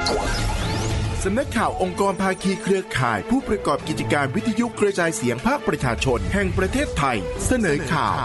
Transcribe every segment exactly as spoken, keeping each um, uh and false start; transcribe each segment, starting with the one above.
สำนักข่าวองค์กรภาคีเครือข่ายผู้ประกอบกิจการวิทยุกระจายเสียงภาคประชาชนแห่งประเทศไทยเสนอข่าว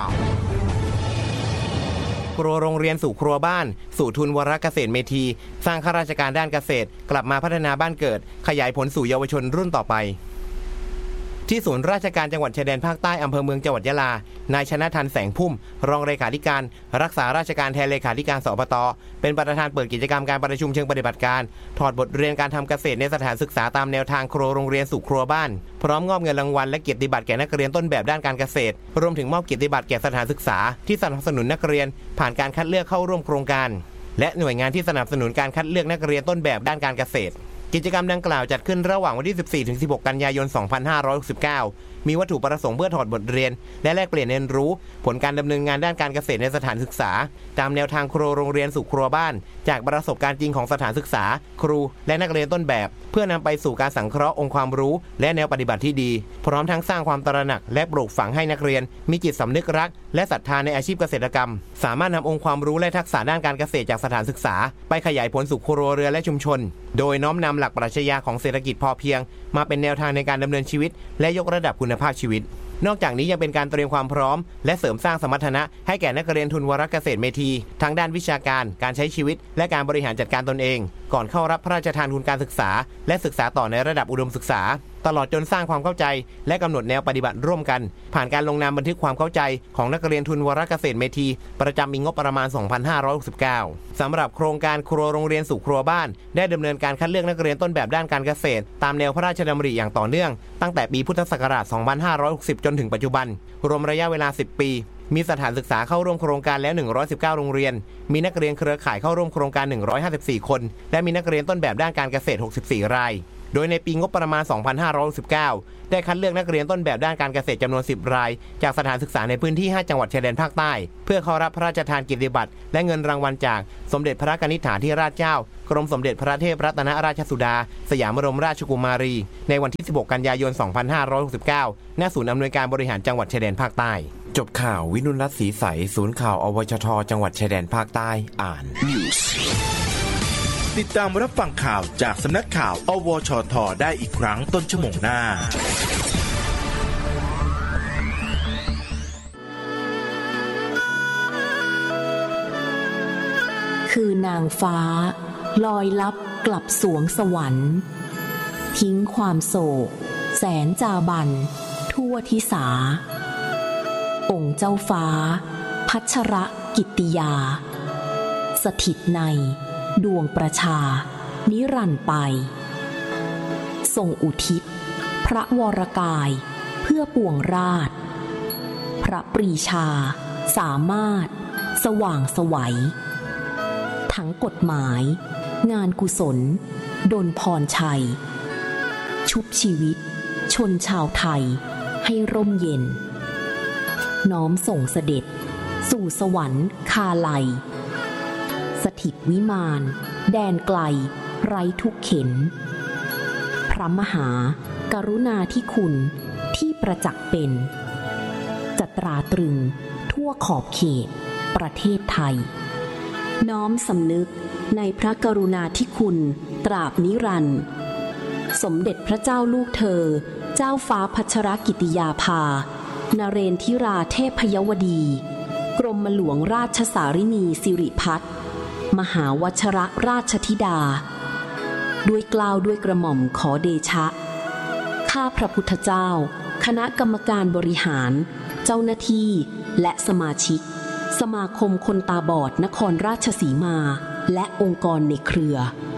ครัวโรงเรียนสู่ครัวบ้านสู่ทุนวรเกษตรเมธีสร้างข้าราชการด้านเกษตรกลับมาพัฒนาบ้านเกิดขยายผลสู่เยาวชนรุ่นต่อไปที่ศูนย์ราชการจังหวัดชายแดนภาคใต้อำเภอเมืองจังหวัดยะลานายชนะทันแสงพุ่มรองเลขาธิการรักษาราชการแทนเลขาธิการสปต.เป็นประธานเปิดกิจกรรมการประชุมเชิงปฏิบัติการถอดบทเรียนการทำเกษตรในสถานศึกษาตามแนวทางครัวโรงเรียนสู่ครัวบ้านพร้อมมอบเงินรางวัลและเกียรติบัตรแก่นักเรียนต้นแบบด้านการเกษตรรวมถึงมอบเกียรติบัตรแก่สถานศึกษาที่สนับสนุนนักเรียนผ่านการคัดเลือกเข้าร่วมโครงการและหน่วยงานที่สนับสนุนการคัดเลือกนักเรียนต้นแบบด้านการเกษตรกิจกรรมดังกล่าวจัดขึ้นระหว่างวันที่ สิบสี่ถึงสิบหก กันยายน สองพันห้าร้อยหกสิบเก้า มีวัตถุประสงค์เพื่อถอดบทเรียนและแลกเปลี่ยนเรียนรู้ผลการดำเนินงานด้านการเกษตรในสถานศึกษาตามแนวทางครัวโรงเรียนสู่ครัวบ้านจากประสบการณ์จริงของสถานศึกษาครูและนักเรียนต้นแบบเพื่อนำไปสู่การสังเคราะห์องค์ความรู้และแนวปฏิบัติที่ดีพร้อมทั้งสร้างความตระหนักและปลูกฝังให้นักเรียนมีจิตสำนึกรักและศรัทธาในอาชีพเกษตรกรรมสามารถนำองค์ความรู้และทักษะด้านการเกษตรจากสถานศึกษาไปขยายผลสู่ครัวเรือนและชุมชนโดยน้อมนำหลักปรัชญาของเศรษฐกิจพอเพียงมาเป็นแนวทางในการดำเนินชีวิตและยกระดับคุณภาพชีวิตนอกจากนี้ยังเป็นการเตรียมความพร้อมและเสริมสร้างสมรรถนะให้แก่นักเรียนทุนวรเกษตรเมธีทั้งด้านวิชาการการใช้ชีวิตและการบริหารจัดการตนเองก่อนเข้ารับพระราชทานทุนการศึกษาและศึกษาต่อในระดับอุดมศึกษาตลอดจนสร้างความเข้าใจและกำหนดแนวปฏิบัติร่วมกันผ่านการลงนามบันทึกความเข้าใจของนักเรียนทุนวรเกษตรเมธีประจำปีงบประมาณ สองพันห้าร้อยหกสิบเก้า สำหรับโครงการครัวโรงเรียนสู่ครัวบ้านได้ดำเนินการคัดเลือกนักเรียนต้นแบบด้านการเกษตรตามแนวพระราชดำริอย่างต่อเนื่องตั้งแต่ปีพุทธศักราช สองพันห้าร้อยหกสิบ จนถึงปัจจุบันรวมระยะเวลา สิบ ปีมีสถานศึกษาเข้าร่วมโครงการแล้วหนึ่งร้อยสิบเก้าโรงเรียนมีนักเรียนเครือข่ายเข้าร่วมโครงการหนึ่งร้อยห้าสิบสี่คนและมีนักเรียนต้นแบบด้านการเกษตรหกสิบสี่รายโดยในปีงบประมาณ สองพันห้าร้อยหกสิบเก้า ได้คัดเลือกนักเรียนต้นแบบด้านการเกษตรจำนวน สิบ รายจากสถานศึกษาในพื้นที่ ห้า จังหวัดชายแดนภาคใต้เพื่อเข้ารับพระราชทานเกียรติบัตรและเงินรางวัลจากสมเด็จพระกนิษฐาธิราชเจ้ากรมสมเด็จพระเทพรัตนราชสุดาสยามบรมราชกุมารีในวันที่ สิบหก กันยายน สองพันห้าร้อยหกสิบเก้า ณ ศูนย์อำนวยการบริหารจังหวัดชายแดนภาคใต้จบข่าววินุรัตน์ศรีใสศูนย์ข่าวอวชทจังหวัดชายแดนภาคใต้อ่านติดตามรับฟังข่าวจากสำนักข่าวอวชทได้อีกครั้งต้นชั่วโมงหน้าคือนางฟ้าลอยลับกลับสวงสวรรค์ทิ้งความโศกแสนจาบันทั่วทิสาองค์เจ้าฟ้าพัชรกิตติยาสถิตในดวงประชานิรันดร์ไปทรงอุทิศพระวรกายเพื่อปวงราชพระปรีชาสามารถสว่างไสวทั้งกฎหมายงานกุศลดลพรชัยชุบชีวิตชนชาวไทยให้ร่มเย็นน้อมส่งเสด็จสู่สวรรค์คาไลสถิตวิมานแดนไกลไร้ทุกเข็นพระมหากรุณาธิคุณที่ประจักษ์เป็นจะตราตรึงทั่วขอบเขตประเทศไทยน้อมสำนึกในพระกรุณาธิคุณตราบนิรันดร์สมเด็จพระเจ้าลูกเธอเจ้าฟ้าพัชรกิติยาภานเรนทิราเทพยวดีกรมหลวงราชสารินีสิริพัฒน์มหาวชรราชธิดาด้วยเกล้าด้วยกระหม่อมขอเดชะข้าพระพุทธเจ้าคณะกรรมการบริหารเจ้าหน้าที่และสมาชิกสมาคมคนตาบอดนครราชสีมาและองค์กรในเครือ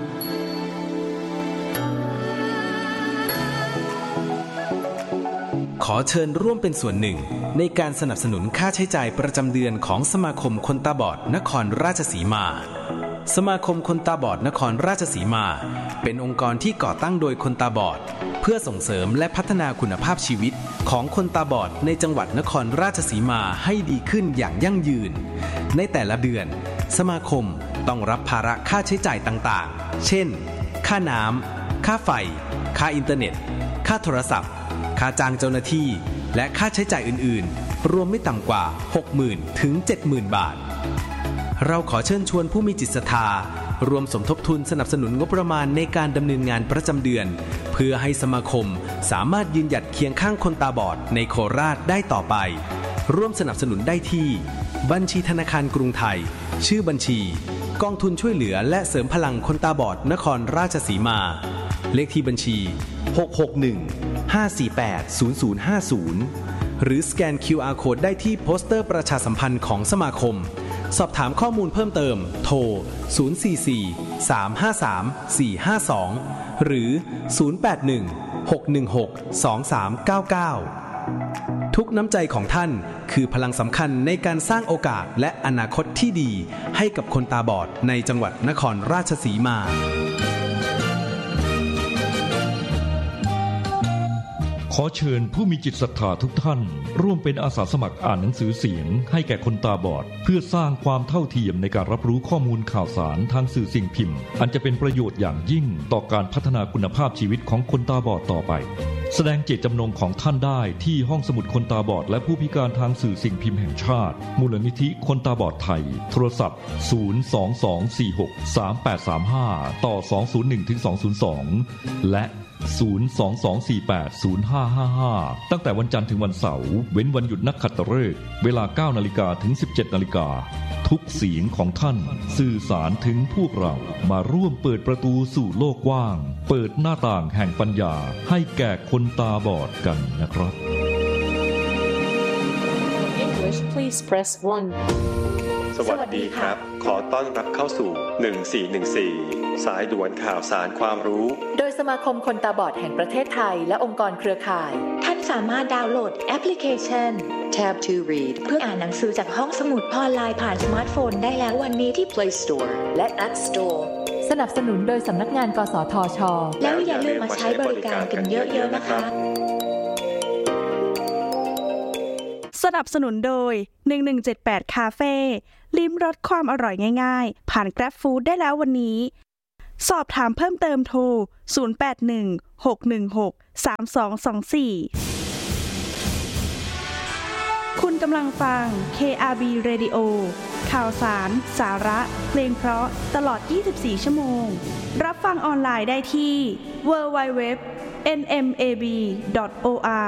ขอเชิญร่วมเป็นส่วนหนึ่งในการสนับสนุนค่าใช้จ่ายประจำเดือนของสมาคมคนตาบอดนครราชสีมาสมาคมคนตาบอดนครราชสีมาเป็นองค์กรที่ก่อตั้งโดยคนตาบอดเพื่อส่งเสริมและพัฒนาคุณภาพชีวิตของคนตาบอดในจังหวัดนครราชสีมาให้ดีขึ้นอย่างยั่งยืนในแต่ละเดือนสมาคมต้องรับภาระค่าใช้จ่ายต่างๆเช่นค่าน้ำค่าไฟค่าอินเทอร์เน็ตค่าโทรศัพท์ค่าจ้างเจ้าหน้าที่และค่าใช้จ่ายอื่นๆรวมไม่ต่ำกว่า หกหมื่น ถึง เจ็ดหมื่น บาทเราขอเชิญชวนผู้มีจิตศรัทธารวมสมทบทุนสนับสนุนงบประมาณในการดำเนินงานประจำเดือนเพื่อให้สมาคมสามารถยืนหยัดเคียงข้างคนตาบอดในโคราชได้ต่อไปร่วมสนับสนุนได้ที่บัญชีธนาคารกรุงไทยชื่อบัญชีกองทุนช่วยเหลือและเสริมพลังคนตาบอดนครราชสีมาเลขที่บัญชีหก หก หนึ่ง ห้า สี่ แปด ศูนย์ ศูนย์ ห้า ศูนย์หรือสแกน คิว อาร์ Code ได้ที่โปสเตอร์ประชาสัมพันธ์ของสมาคมสอบถามข้อมูลเพิ่มเติมโทรศูนย์ สี่ สี่ สาม ห้า สาม สี่ ห้า สองหรือศูนย์ แปด หนึ่ง หก หนึ่ง หก สอง สาม เก้า เก้าทุกน้ำใจของท่านคือพลังสำคัญในการสร้างโอกาสและอนาคตที่ดีให้กับคนตาบอดในจังหวัดนครราชสีมาขอเชิญผู้มีจิตศรัทธาทุกท่านร่วมเป็นอาสาสมัครอ่านหนังสือเสียงให้แก่คนตาบอดเพื่อสร้างความเท่าเทียมในการรับรู้ข้อมูลข่าวสารทางสื่อสิ่งพิมพ์อันจะเป็นประโยชน์อย่างยิ่งต่อการพัฒนาคุณภาพชีวิตของคนตาบอดต่อไปแสดงเจตจำนงของท่านได้ที่ห้องสมุดคนตาบอดและผู้พิการทางสื่อสิ่งพิมพ์แห่งชาติมูลนิธิคนตาบอดไทยโทรศัพท์ศูนย์ สอง สอง สี่ หก สาม แปด สาม ห้าต่อสอง ศูนย์ หนึ่ง ถึง สอง ศูนย์ สองและศูนย์ สอง สอง สี่ แปด ศูนย์ ห้า ห้า ห้าตั้งแต่วันจันทร์ถึงวันเสาร์เว้นวันหยุดนักขัตฤกษ์เวลา เก้า นาฬิกาถึง สิบเจ็ด นาฬิกาทุกเสียงของท่านสื่อสารถึงพวกเรามาร่วมเปิดประตูสู่โลกกว้างเปิดหน้าต่างแห่งปัญญาให้แก่คนตาบอดกันนะครับ English please press one สวัสดีครับขอต้อนรับเข้าสู่หนึ่งสี่หนึ่งสี่สายด่วนข่าวสารความรู้โดยสมาคมคนตาบอดแห่งประเทศไทยและองค์กรเครือข่ายท่านสามารถดาวน์โหลดแอปพลิเคชัน Tab to Read เพื่ออ่านหนังสือจากห้องสมุดออนไลน์ผ่านสมาร์ทโฟนได้แล้ววันนี้ที่ Play Store และ App Store สนับสนุนโดยสำนักงานกสทช.แล้วอย่าลืมมาใช้บริการกันเยอะๆนะคะสนับสนุนโดยหนึ่งหนึ่งเจ็ดแปดคาเฟ่ลิ้มรสความอร่อยง่ายๆผ่าน Grab Food ได้แล้ววันนี้สอบถามเพิ่มเติมโทรศูนย์ แปด หนึ่ง หก หนึ่ง หก สาม สอง สอง สี่คุณกำลังฟัง เค อาร์ บี Radio ข่าวสารสาระเพลงเพราะตลอดยี่สิบสี่ชั่วโมงรับฟังออนไลน์ได้ที่ ดับเบิลยู ดับเบิลยู ดับเบิลยู ดอท เอ็น เอ็ม เอ บี ดอท โอ อาร์